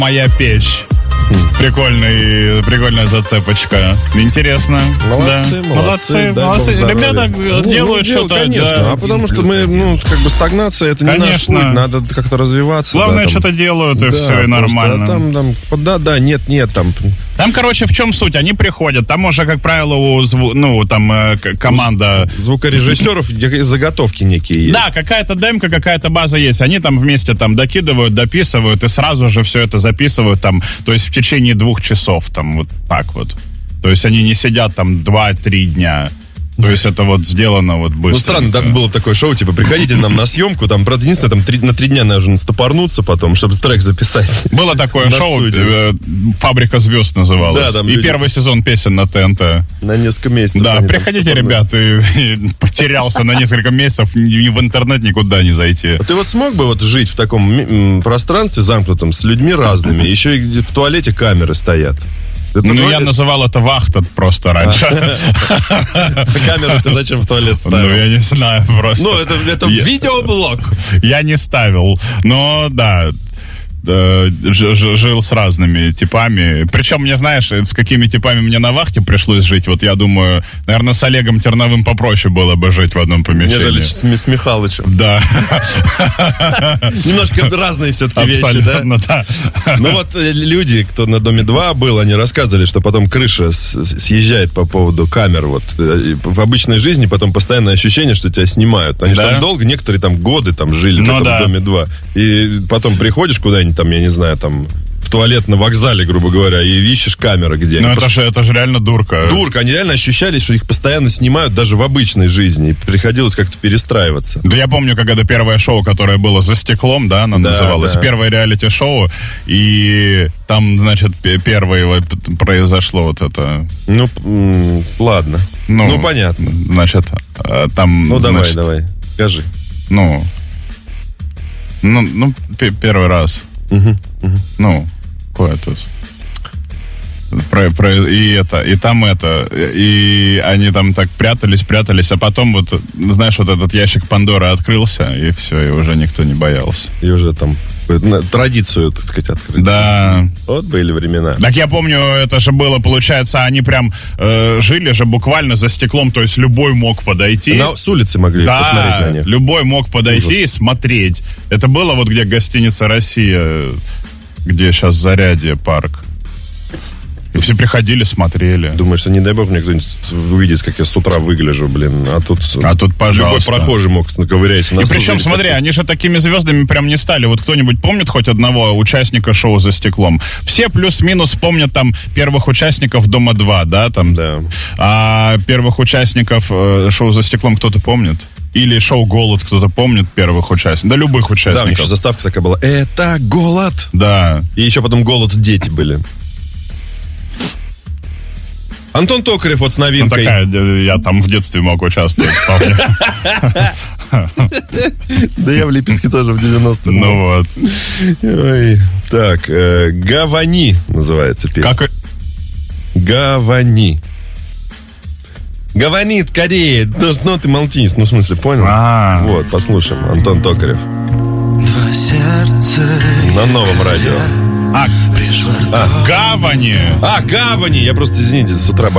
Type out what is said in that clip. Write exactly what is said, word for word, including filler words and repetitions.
моя печь. Прикольный, прикольная зацепочка. Интересно. Молодцы, да. молодцы. молодцы. молодцы. Ребята ну, делают ну, что-то. Конечно, да. а потому что мы, ну, как бы стагнация, это не конечно. наш путь, надо как-то развиваться. Главное, да, там, что-то делают, и да, все, и нормально. Просто, а там, там, да, да, нет, нет, там... Там, короче, в чем суть? Они приходят, там уже, как правило, у зву... ну, там э, команда... Звукорежиссеров заготовки некие есть. Да, какая-то демка, какая-то база есть. Они там вместе там докидывают, дописывают, и сразу же все это записывают там, то есть в течение двух часов, там, вот так вот. То есть они не сидят там два-три дня. То есть это вот сделано вот быстро. Ну, странно, там было такое шоу, типа, приходите нам на съемку, там, правда, единственное, там три, на три дня нужно стопорнуться потом, чтобы трек записать. Было такое шоу, э, «Фабрика звезд» называлось. Да, там и люди... первый сезон песен на ТНТ. На несколько месяцев. Да, приходите, ребята, и, и потерялся на несколько месяцев, ни в интернет никуда не зайти. Ты вот смог бы вот жить в таком м- пространстве замкнутом с людьми разными, еще и в туалете камеры стоят? Это ну, вроде... я называл это вахта просто раньше. Камеру ты зачем в туалет ставил? Ну, я не знаю, просто. Ну, это, это видеоблог. Я не ставил, но да... жил с разными типами. Причем, мне знаешь, с какими типами мне на вахте пришлось жить. Вот я думаю, наверное, с Олегом Терновым попроще было бы жить в одном помещении. Нежели с, с Михалычем. Да. Немножко разные все-таки вещи, да? да. Ну вот люди, кто на Доме два был, они рассказывали, что потом крыша съезжает по поводу камер. Вот в обычной жизни потом постоянное ощущение, что тебя снимают. Они же там долго, некоторые там годы там жили в этом Доме два. И потом приходишь куда-нибудь там, я не знаю, там, в туалет на вокзале, грубо говоря, и ищешь камеры, где... Ну, это, пост... же, это же реально дурка. Дурка. Они реально ощущали, что их постоянно снимают даже в обычной жизни. И приходилось как-то перестраиваться. Да я помню, как это первое шоу, которое было «За стеклом», да, оно да, называлось. Да. Первое реалити-шоу. И там, значит, первое произошло вот это... Ну, м- ладно. Ну, ну, понятно. Значит, там... Ну, давай, значит, давай, скажи. Ну, ну, ну п- первый раз. Угу, угу. Ну, какое тут? Про, про, и это, и там это, и они там так прятались, прятались, а потом вот, знаешь, вот этот ящик Пандоры открылся, и все, и уже никто не боялся. И уже там традицию, так сказать, открыли. Да. Вот были времена. Так я помню, это же было, получается, они прям э, жили же буквально за стеклом, то есть любой мог подойти. На, с улицы могли да, посмотреть на них. Любой мог подойти Ужас. И смотреть. Это было вот где гостиница «Россия», где сейчас Зарядье парк. И все приходили, смотрели. Думаешь, что не дай бог мне кто-нибудь увидит, как я с утра выгляжу, блин. А тут, а тут пожалуйста. Любой прохожий мог наковыряться на. И причем, смотри, как-то. Они же такими звездами прям не стали. Вот кто-нибудь помнит хоть одного участника шоу «За стеклом»? Все плюс-минус помнят там первых участников «Дома два», да? Там. Да. А первых участников э, шоу «За стеклом» кто-то помнит? Или шоу «Голод» кто-то помнит первых участников? Да, любых участников. Да, у них заставка такая была. Это голод. Да. И еще потом «Голод» дети были. Антон Токарев вот с новинкой. Ну, такая, я там в детстве мог участвовать вполне. Да я в Липецке тоже в девяностых. Ну вот. Так, «Гавани» называется песня. Как? «Гавани». «Гавани, скорее». Ну, ты молчись, ну, в смысле, понял? Вот, послушаем. Антон Токарев. На новом радио. А, а, «Гавани». А, «Гавани». Я просто, извините, с утра